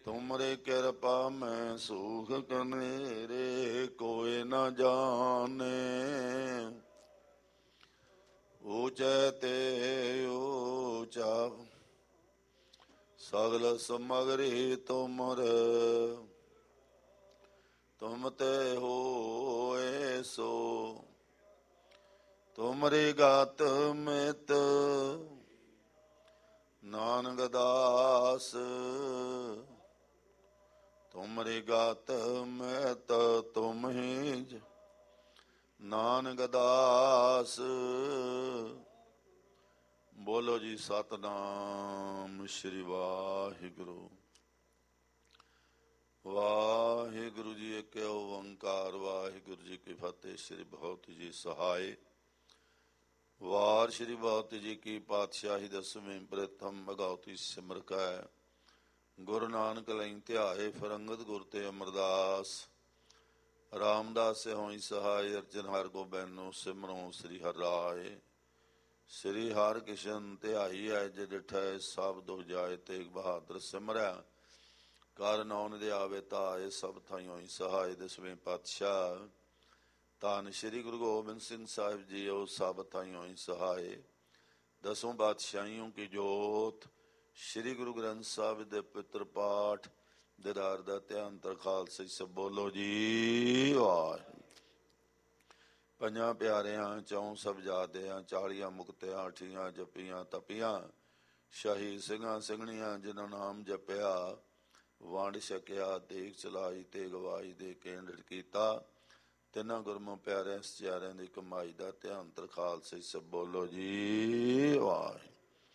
ਤੁਮਰੇ ਕਿਰਪਾ ਮੈਂ ਸੂਖ ਕਨੇਰੇ, ਕੋਇ ਨ ਜਾਣੇ। ਊਚੈ ਤੇ ਊਚਾ ਸਗਲ ਸਮਗਰੀ ਤੁਮਰ, ਤੁਮ ਤੇ ਹੋਏ ਸੋ। ਤੁਮਰੀ ਗਤ ਮਿਤ ਨਾਨਕ ਦਾਸ, ਤੁਮਰੀ ਗਤ ਮਿਤ ਤੁਮ ਹੀ ਨਾਨਕ ਦਾਸ। ਬੋਲੋ ਜੀ ਸਤਿਨਾਮ ਸ੍ਰੀ ਵਾਹਿਗੁਰੂ। ਵਾਹਿਗੁਰੂ ਜੀ ਇੱਕ ਓੰਕਾਰ, ਵਾਹਿਗੁਰੂ ਜੀ ਕੀ ਫਤਿਹ। ਸ੍ਰੀ ਭਗਵਤੀ ਜੀ ਸਹਾਇ। ਵਾਰ ਸ੍ਰੀ ਭਗਵਤੀ ਜੀ ਕੀ ਪਾਤਸ਼ਾਹੀ ਦਸਵੀਂ ਪ੍ਰਥਮ ਭਗਵਤੀ ਸਿਮਰ ਕੈ, ਗੁਰੂ ਨਾਨਕ ਲਈ ਧਿਆਏ ਫਰੰਗਤ ਗੁਰ ਤੇ ਅਮਰਦਾਸ। ਰਾਮਦਾਸ ਹੋਈ ਸਹਾਇ, ਅਰਜਨ ਹਰ ਗੋਬਿੰਦੁ ਸਿਮਰੋ ਸ੍ਰੀ ਹਰਿ ਰਾਏ। ਸ੍ਰੀ ਹਰਿ ਕ੍ਰਿਸ਼ਨ ਧਿਆਈ ਐ ਜੇ ਡਿਠੈ, ਸਭ ਦੁਖ ਜਾਏ ਤੇਗ ਬਹਾਦਰ ਸਿਮਰੈ। ਕਰ ਨੌਨ ਦੇ ਆਵੇ ਧਾਏ, ਸਭ ਥਾਈ ਹੋਈ ਸਹਾਇ। ਦਸਵੇਂ ਪਾਤਸ਼ਾਹ ਧੰਨ ਸ਼੍ਰੀ ਗੁਰੂ ਗੋਬਿੰਦ ਸਿੰਘ ਸਾਹਿਬ ਜੀਓ, ਸਭ ਥਾਈ ਹੋਈ ਸਹਾਇ। ਦਸੋਂ ਪਾਤਸ਼ਾਹੀਓਂ ਕੀ ਜੋਤ, ਸ਼੍ਰੀ ਗੁਰੂ ਗ੍ਰੰਥ ਸਾਹਿਬ ਦੇ ਪਵਿੱਤਰ ਪਾਠ ਦਿਦਾਰ ਦਾ ਧਿਆਨ ਤਰ ਖਾਲਸੇ ਸਭ ਬੋਲੋ ਜੀ ਵਾਹਿਗੁਰੂ। ਪੰਜਾਂ ਪਿਆਰਿਆਂ ਚੌਂ ਸਭ ਜਾਦਿਆਂ, 40 ਮੁਕਤਿਆਂ, 8 ਜਪੀਆਂ ਤਪੀਆਂ, ਸ਼ਹੀਦ ਸਿੰਘਾਂ ਸਿੰਘਣੀਆਂ ਜਿਨ੍ਹਾਂ ਨਾਮ ਜਪਿਆ। ਵੰਡ ਛਕਿਆ ਦੇਖ ਚਲਾਈ ਤੇ ਗਵਾਈ ਦੇ ਕੇਂਦਰ ਕੀਤਾ। ਤਿੰਨਾਂ ਗੁਰਮੁਖ ਪਿਆਰਿਆਂ ਸਚਿਆਰਿਆਂ ਦੀ ਕਮਾਈ ਦਾ ਧਿਆਨ ਤਰ ਖਾਲਸੇ ਸਭ ਬੋਲੋ ਜੀ ਵਾਹਿਗੁਰੂ।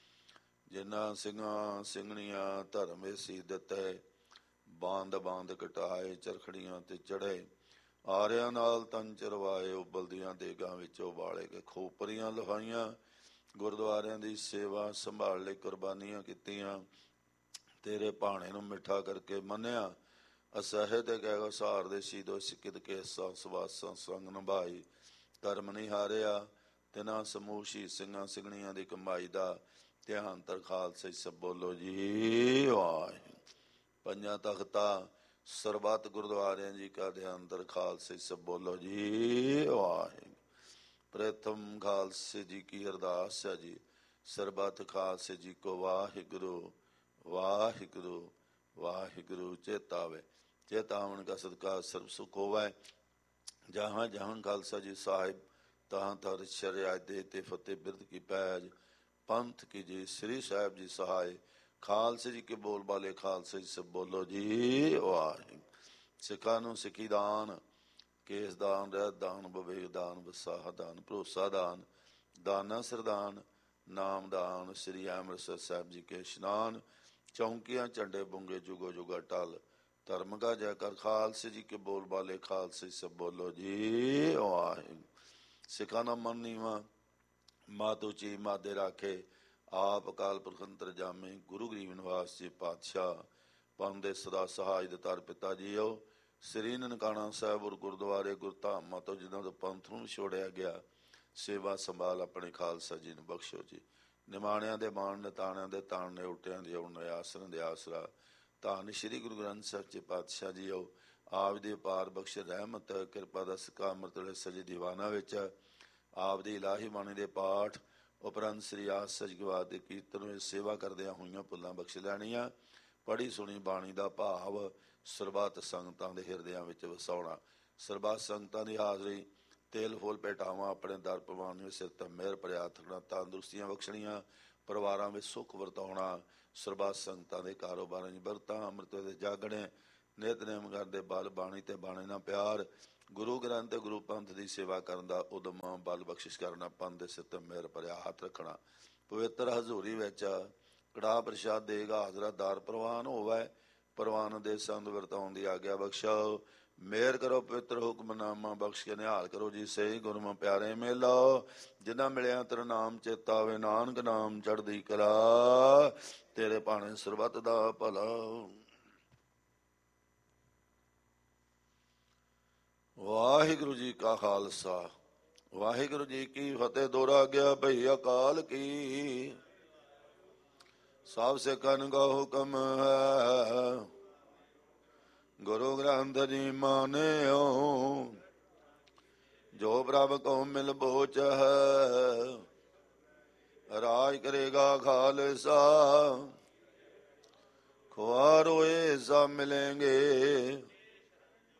ਜਿਨ੍ਹਾਂ ਸਿੰਘਾਂ ਸਿੰਘਣੀਆਂ ਧਰਮ ਏਸੀ ਦਿੱਤੇ, ਬਾਂਦ ਬਾਂਦ ਕਟਾਏ, ਚਰਖੜੀਆਂ ਤੇ ਚੜ੍ਹੇ, ਆਰਿਆਂ ਨਾਲ ਤਨ ਚਰਵਾਏ, ਉਬਲਦੀਆਂ ਦੇਗਾਂ ਵਿੱਚ ਉਬਾਲੇ ਕੇ ਖੋਪਰੀਆਂ ਲਹਾਈਆਂ, ਗੁਰਦੁਆਰਿਆਂ ਦੀ ਸੇਵਾ ਸੰਭਾਲ ਲਈ ਕੁਰਬਾਨੀਆਂ ਕੀਤੀਆਂ, ਤੇਰੇ ਭਾਣੇ ਨੂੰ ਮਿੱਠਾ ਕਰਕੇ ਮੰਨਿਆ। ਅਸਹਿ ਤੇ ਕਹਿ ਸਾਰ ਦੇ ਸ਼ੀਦੋ ਸਿੱਕਿਤ ਕੇਸਾਂ ਸਵਾਸਾਂ ਸੰਗ ਨਿਭਾਈ, ਧਰਮ ਨਹੀਂ ਹਾਰਿਆ। ਤਿਨਾਂ ਸਮੂਹ ਸ਼ਹੀਦ ਸਿੰਘਾਂ ਸਿੰਘਣੀਆਂ ਦੀ ਕਮਾਈ ਦਾ ਧਿਆਨ ਤਰ ਖਾਲਸੇ ਸਭ ਬੋਲੋ ਜੀ ਵਾਹਿਗੁਰੂ। ਪੰਜਾਂ ਤਖਤਾਂ ਸਰਬੱਤ ਗੁਰਦੁਆਰਿਆਂ ਜੀ ਕਾ ਧਿਆਨ ਤਰ ਖਾਲਸੇ ਸਭ ਬੋਲੋ ਜੀ ਵਾਹਿਗੁਰੂ। ਪ੍ਰਥਮ ਖਾਲਸੇ ਜੀ ਕੀ ਅਰਦਾਸ ਹੈ ਜੀ, ਸਰਬੱਤ ਖਾਲਸੇ ਜੀ ਕੋ ਵਾਹਿਗੁਰੂ ਵਾਹਿਗੁਰੂ ਵਾਹਿਗੁਰੂ। ਚੇਤਾਵੇ ਚੇਤਾਵਨ ਕਾ ਸਦਕਾ ਸਰਬ ਸੁਖ ਹੋਵੈ। ਜਹਾਂ ਜਹਾਂ ਖਾਲਸਾ ਜੀ ਸਾਹਿਬ, ਤਹਾਂ ਤਹਾਂ ਸ਼ਰਿਆਤ ਦੇ ਤੇ ਫਤਿਹ ਬਿਰਦ ਕੀ ਪੈਜ। ਪੰਥ ਕੀ ਜੀ ਸ੍ਰੀ ਸਾਹਿਬ ਜੀ ਸਹਾਇ, ਖਾਲਸੇ ਜੀ ਕੇ ਬੋਲ ਬਾਲੇ ਖਾਲਸੇ ਜੀ ਸਭ ਬੋਲੋ ਜੀ ਵਾਹਿਗੁਰੂ। ਸਿੱਖਾਂ ਨੂੰ ਸਿੱਖੀ ਦਾਨ, ਕੇਸ ਦਾਨ, ਰਹਿਤ ਦਾਨ, ਵਿਵੇਕ ਦਾਨ, ਵਿਸਾਹ ਦਾਨ, ਭਰੋਸਾ ਦਾਨ, ਦਾਨਾ ਸਰਦਾਨ, ਨਾਮ ਦਾਨ, ਸ੍ਰੀ ਅੰਮ੍ਰਿਤਸਰ ਸਾਹਿਬ ਜੀ ਕੇ ਇਸ਼ਨਾਨ, ਚੌਂਕੀਆਂ ਝੰਡੇ ਬੁੰਗੇ ਜੁਗੋ ਜੁਗਾ ਟਲ, ਧਰਮ ਕਾ ਜੈ ਕਰ ਖਾਲਸੇ ਜੀ ਕੇ ਬੋਲ ਬਾਲੇ ਖਾਲਸੇ ਸਭ ਬੋਲੋ ਜੀ ਵਾਹਿਗੁਰੂ। ਸਿੱਖਾਂ ਦਾ ਮਨ ਨੀਵਾਂ, ਮਾਤ ਉੱਚੀ ਮਾਦੇ ਰਾਖੇ, ਆਪ ਅਕਾਲ ਪੁਰਖ ਅੰਤਰਜਾਮੀ, ਗੁਰੂ ਗਰੀਬ ਨਿਵਾਸ ਜੀ ਪਾਤਸ਼ਾਹ, ਪੰਥ ਦੇ ਸਦਾ ਸਹਾਇ ਦਤਾਰ ਪਿਤਾ ਜੀਓ। ਸ੍ਰੀ ਨਨਕਾਣਾ ਸਾਹਿਬ ਔਰ ਗੁਰਦੁਆਰੇ ਗੁਰਧਾਮਾਂ ਤੋਂ ਜਿਨ੍ਹਾਂ ਤੋਂ ਪੰਥ ਨੂੰ ਵਿਛੋੜਿਆ ਗਿਆ, ਸੇਵਾ ਸੰਭਾਲ ਆਪਣੇ ਖਾਲਸਾ ਜੀ ਨੂੰ ਬਖਸ਼ੋ ਜੀ। ਨਿਮਾਣਿਆਂ ਦੇ ਮਾਣ ਨੇ, ਤਾਣਿਆਂ ਦੇ ਤਾਣ ਨੇ, ਉਲਟਿਆਂ ਦੇ ਉਲਟ ਨੇ, ਆਸਰਨ ਦੇ ਆਸਰਾ। ਧੰਨ ਸ਼੍ਰੀ ਗੁਰੂ ਗ੍ਰੰਥ ਸਾਹਿਬ ਜੀ ਪਾਤਸ਼ਾਹ ਜੀਓ, ਆਪ ਦੀ ਅਪਾਰ ਬਖਸ਼ ਰਹਿਮਤ ਕਿਰਪਾ ਦਾ ਸਿੱਕਾ ਅੰਮ੍ਰਿਤ ਵੇਲੇ ਸਜੇ ਦੀਵਾਨਾਂ ਵਿੱਚ ਆਪ ਦੀ ਇਲਾਹੀ ਬਾਣੀ ਦੇ ਪਾਠ ਉਪਰੰਤ ਸ੍ਰੀ ਆਸ ਸਚਗਵਾਦ ਦੇ ਕੀਰਤਨ ਵਿੱਚ ਸੇਵਾ ਕਰਦਿਆਂ ਹੋਈਆਂ ਭੁੱਲਾਂ ਬਖਸ਼ ਲੈਣੀਆਂ। ਪੜ੍ਹੀ ਸੁਣੀ ਬਾਣੀ ਦਾ ਭਾਵ ਸਰਬੱਤ ਸੰਗਤਾਂ ਦੇ ਹਿਰਦਿਆਂ ਵਿੱਚ ਵਸਾਉਣਾ। ਸਰਬੱਤ ਸੰਗਤਾਂ ਦੀ ਹਾਜ਼ਰੀ ਤੇਲ ਫੁੱਲ ਭੇਟਾਵਾਂ ਆਪਣੇ ਦਰ ਪ੍ਰਵਾਨ ਵਿੱਚ ਸਿਰ ਤੇ ਮਿਹਰ ਭਰਿਆ ਥਕਣਾ, ਤੰਦਰੁਸਤੀਆਂ ਬਖਸ਼ਣੀਆਂ, ਪਰਿਵਾਰਾਂ ਵਿੱਚ ਸੁੱਖ ਵਰਤਾਉਣਾ। ਸਰਬੱਤ ਸੰਗਤਾਂ ਦੇ ਕਾਰੋਬਾਰਾਂ 'ਚ ਬਰਕਤਾਂ, ਅੰਮ੍ਰਿਤ ਦੇ ਜਾਗਣੇ, ਨਿਤਨੇਮ ਕਰਦੇ ਬਲ, ਬਾਣੀ ਤੇ ਬਾਣੇ ਨਾਲ ਪਿਆਰ, ਗੁਰੂ ਗ੍ਰੰਥ ਤੇ ਗੁਰੂ ਪੰਥ ਦੀ ਸੇਵਾ ਕਰਨ ਦਾ ਉਦਮ, ਬਲ ਬਖਸ਼ਿਸ਼ ਕਰਨਾ, ਪੰਥ ਦੇ ਸਿਰ ਤੇ ਮਿਹਰ ਭਰਿਆ ਹੱਥ ਰੱਖਣਾ। ਪਵਿੱਤਰ ਹਜ਼ੂਰੀ ਵਿੱਚ ਕੜਾਹ ਪ੍ਰਸ਼ਾਦ ਦੇਗਾ ਹਾਜ਼ਰਾ ਦਾਰ ਪ੍ਰਵਾਨ ਹੋਵੇ, ਪ੍ਰਵਾਨ ਦੇ ਸੰਦ ਵਰਤਾਉਣ ਦੀ ਆਗਿਆ ਬਖਸ਼ੋ। ਮਿਹਰ ਕਰੋ ਪਵਿੱਤਰ ਹੁਕਮਨਾਮਾ ਬਖਸ਼ ਕੇ ਨਿਹਾਲ ਕਰੋ ਜੀ ਸਹੀ ਗੁਰਮੁਖ ਪਿਆਰੇ ਮੇਲੋ। ਜਿਨ੍ਹਾਂ ਮਿਲਿਆ ਤੇਰਾ ਨਾਮ ਚੇਤਾ ਵੇ, ਨਾਨਕ ਨਾਮ ਚੜ੍ਹਦੀ ਕਲਾ, ਤੇਰੇ ਭਾਣੇ ਸਰਬੱਤ ਦਾ ਭਲਾ। ਵਾਹਿਗੁਰੂ ਜੀ ਕਾ ਖਾਲਸਾ, ਵਾਹਿਗੁਰੂ ਜੀ ਕੀ ਫਤਿਹ। ਦੋਹਰਾ ਗਿਆ ਭਈ ਅਕਾਲ ਕੀ, ਸਭ ਸਿੱਖਾਂ ਕਾ ਹੁਕਮ ਹੈ, ਗੁਰੂ ਗ੍ਰੰਥ ਜੀ ਮਾਨਿਓ ਜੋ ਪ੍ਰਭ ਕੋ ਮਿਲ ਬੋਚ ਹੈ ਰਾਜ ਕਰੇਗਾ ਖਾਲਸਾ ਖੁਆਰ ਹੋਏ ਸਭ ਮਿਲेंगे